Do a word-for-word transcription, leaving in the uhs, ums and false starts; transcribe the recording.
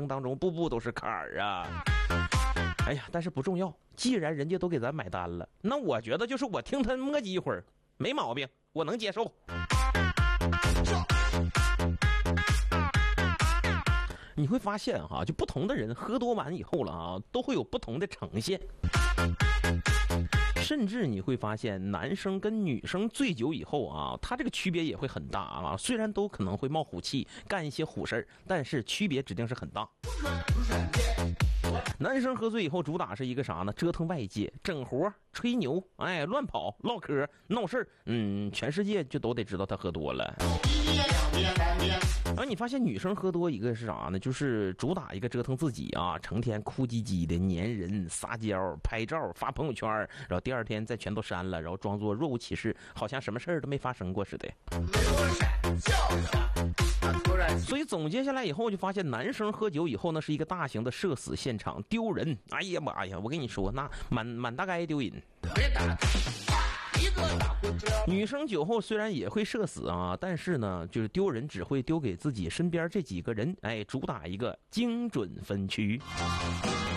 当中步步都是坎儿啊。哎呀，但是不重要，既然人家都给咱买单了，那我觉得就是我听他磨叽一会儿没毛病，我能接受。你会发现哈、啊，就不同的人喝多完以后了啊，都会有不同的呈现。甚至你会发现，男生跟女生醉酒以后啊，他这个区别也会很大啊。虽然都可能会冒虎气，干一些虎事儿，但是区别指定是很大。男生喝醉以后主打是一个啥呢？折腾外界，整活、吹牛，哎，乱跑、唠嗑、闹事儿，嗯，全世界就都得知道他喝多了。而你发现女生喝多一个是啥呢？就是主打一个折腾自己啊，成天哭唧唧的粘人、撒娇、拍照、发朋友圈，然后第二天再全都删了，然后装作若无其事，好像什么事儿都没发生过似的。所以总结下来以后，就发现男生喝酒以后呢，是一个大型的社死现场，丢人。哎呀妈呀，我跟你说，那满满大街丢人。女生酒后虽然也会社死啊，但是呢，就是丢人只会丢给自己身边这几个人，哎，主打一个精准分区。